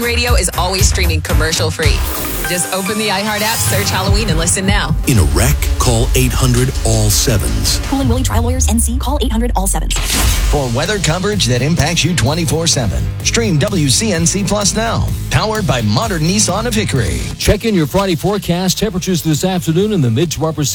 Radio is always streaming commercial-free. Just open the iHeart app, search Halloween, and listen now. In a wreck, call 800-ALL-7s. Pool and Willie Trial Lawyers, NC. Call 800-ALL-7s. For weather coverage that impacts you 24/7. Stream WCNC Plus now. Powered by Modern Nissan of Hickory. Check in your Friday forecast. Temperatures this afternoon in the mid to upper